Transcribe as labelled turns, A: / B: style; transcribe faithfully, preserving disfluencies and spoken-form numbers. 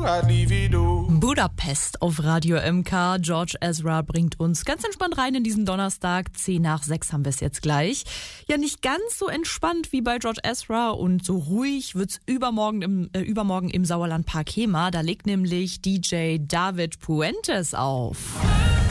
A: Budapest auf Radio M K. George Ezra bringt uns ganz entspannt rein in diesen Donnerstag. Zehn nach sechs haben wir es jetzt gleich. Ja, nicht ganz so entspannt wie bei George Ezra und so ruhig wird's übermorgen im, äh, übermorgen im Sauerlandpark Hema. Da legt nämlich D J David Puentes auf.